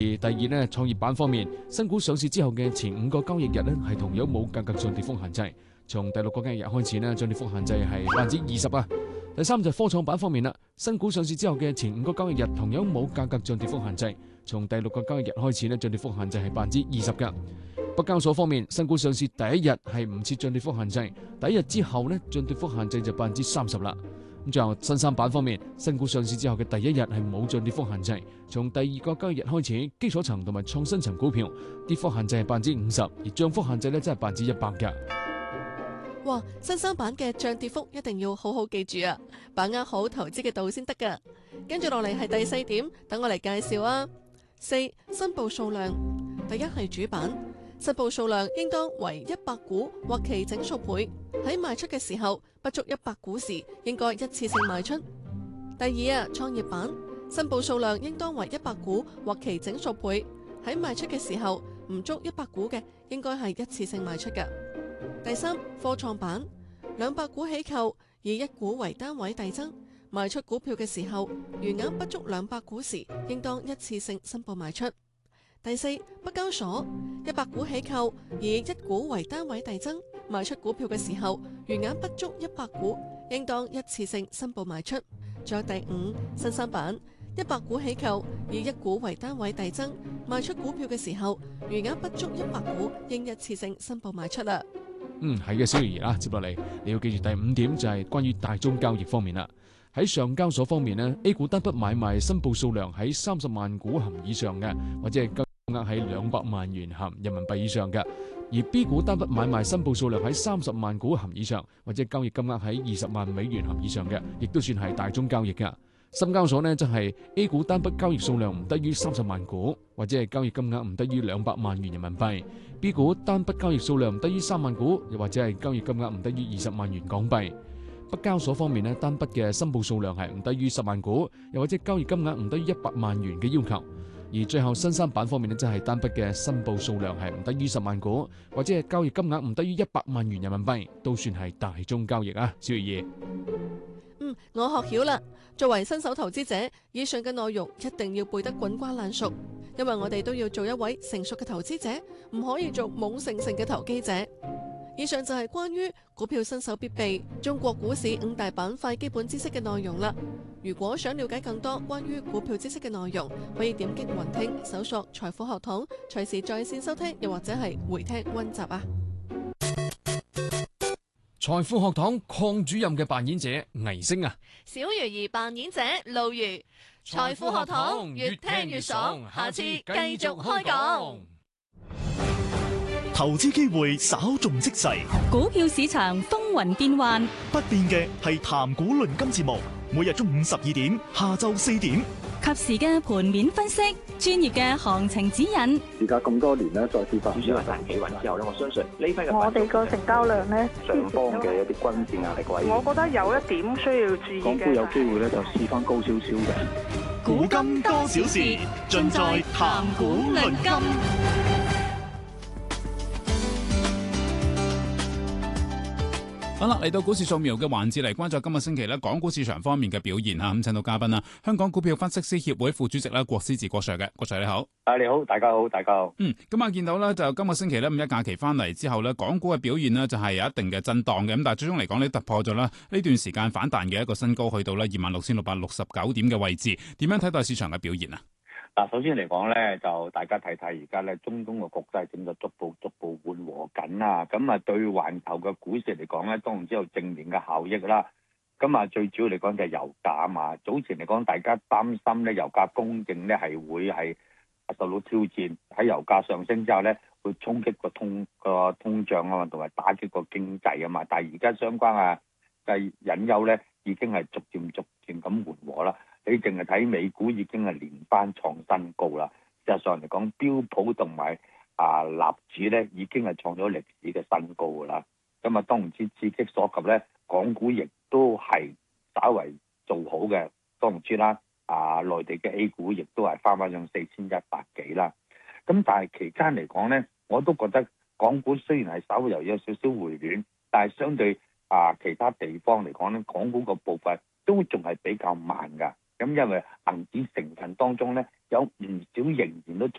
第二呢，創業板方面，新股上市之後嘅前5個交易日呢，係同樣冇價格漲跌幅限制。從第6個交易日開始呢，漲跌幅限制係20%啊。第三就係科創板方面啦，新股上市之後嘅前5個交易日同樣冇價格漲跌幅限制。從第6個交易日開始呢，漲跌幅限制係20%㗎。北交所方面，新股上市第一日係唔設漲跌幅限制，第一日之後呢，漲跌幅限制就30%啦。咁最後新三板方面，新股上市之後嘅第一日係冇漲跌幅限制，從第2個交易日開始，基礎層同埋創新層股票跌幅限制係50%，而漲幅限制呢，真係100%㗎。 哇！新三板嘅漲跌幅一定要好好記住啊，把握好投資嘅度先得㗎。跟住落嚟係第4點，等我嚟介紹啊。4. 申報數量，第一係主板，申報數量應當為100股或其整數倍，喺賣出嘅時候不足100股時，應該一次性賣出。第二創業板，申報數量應當為100股或其整數倍，喺賣出嘅時候唔足100股嘅，應該係一次性賣出嘅。第三，科創板200股起購，以1股為單位遞增，賣出股票嘅時候，餘額不足200股時，應當一次性申報賣出。第四，北交所100股起購，以1股為單位遞增，賣出股票嘅時候，餘額不足100股，應當一次性申報賣出。仲有第5，新三板100股起購，以1股為單位遞增，賣出股票嘅時候，餘額不足100股，應一次性申報賣出啦。 係嘅，小魚兒啦，接落嚟你要記住第5點就係關於大宗交易方面啦。喺上交所方面呢， A 股單筆買賣申報數量喺30萬股含以上嘅，或者係金額喺200萬元含人民幣以上嘅；而 B 股單筆買賣申報數量喺30萬股含以上，或者交易金額喺20萬美元含以上嘅，亦都算係大宗交易嘅。深交所呢，就係 A 股單筆交易數量唔低於30萬股，或者係交易金額唔低於200萬元人民幣。B 股單筆交易數量唔低於3萬股，又或者係交易金額唔低於20萬元港幣。北交所方面呢，單筆嘅申報數量係唔低於10萬股，又或者交易金額唔低於100萬元嘅要求。而最後新三板方面呢，即係單筆嘅申報數量係唔低於10萬股，或者係交易金額唔低於100萬元人民幣，都算係大宗交易啊。小爺爺， 我學曉啦。作為新手投資者，以上嘅內容一定要背得滾瓜爛熟，因為我哋都要做一位成熟嘅投資者，唔可以做懵盛盛嘅投機者。以上就係關於股票新手必備中國股市5大板塊基本知識嘅內容啦。如果想了解更多關於股票知識嘅內容，可以點擊雲聽搜索財富學堂，隨時在線收聽，又或者係回聽溫習啊。 財富學堂鄺主任嘅扮演者倪星啊， 小魚兒扮演者路如。財富學堂越聽越爽，下次繼續開講。 投資機會稍縱即逝， 股票市場風雲變幻， 不變嘅係談股論金節目，每日中午12點，下晝4點， 及時嘅盤面分析，專業嘅行情指引。 而家咁多年咧，再次發展主要係大企穩之後咧，我相信呢批嘅我哋個成交量咧， 上方嘅一啲均線壓力位， 我覺得有一點需要注意嘅。 港股有機會咧就試翻高少少嘅。 古今多少事，盡在談股論金。 好啦，嚟到股市掃描嘅環節嚟關注今個星期咧港股市場方面嘅表現嚇，咁請到嘉賓啦，香港股票分析師協會副主席啦郭思治郭 Sir 嘅，郭 Sir 你好。 你好，大家好，大家好。 咁啊見到咧就今個星期咧五一假期翻嚟之後咧，港股嘅表現呢就係有一定嘅震盪嘅，咁但係最終嚟講咧突破咗啦呢段時間反彈嘅一個新高，去到咧26,669點嘅位置。點樣睇待市場嘅表現啊？ 嗱，首先嚟講咧，就大家睇睇而家咧中東嘅局勢正在逐步緩和緊啦。咁啊，對環球嘅股市嚟講咧，當然之有正面嘅效益啦。咁啊，最主要嚟講就係油價啊嘛。早前嚟講，大家擔心咧油價供應咧係會係受到挑戰，喺油價上升之後咧會衝擊個通脹啊嘛，同埋打擊個經濟啊嘛。但係而家相關嘅隱憂咧已經係逐漸咁緩和啦。你淨係睇美股已經係連番創新高啦。事實上嚟講，標普同埋納指咧已經係創咗歷史嘅新高噶啦。咁啊，當然之刺激所及咧，港股亦都係稍為做好嘅。當然之啦，內地嘅 A 股亦都係翻上4100幾啦。咁但係期間嚟講咧，我都覺得港股雖然係稍微有少少回暖，但係相對其他地方嚟講咧，港股個步伐都仲係比較慢㗎。咁因為恒指成分當中咧，有唔少仍然都